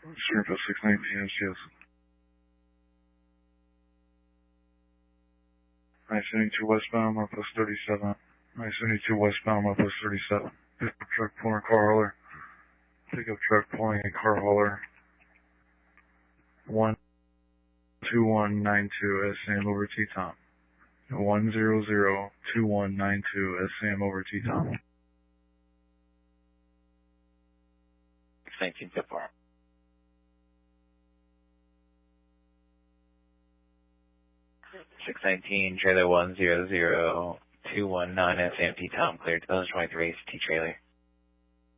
Surface 619 SGS. I-72 westbound, Northwest 37. I-72 westbound, Northwest 37. Pickup truck pulling a car hauler. Pickup truck pulling a car hauler. 12192 SAM over T-Tom. 1002192 SAM over T-Tom. 619 so far. 619 trailer 100219 SAM T-Tom cleared to 2023 T trailer.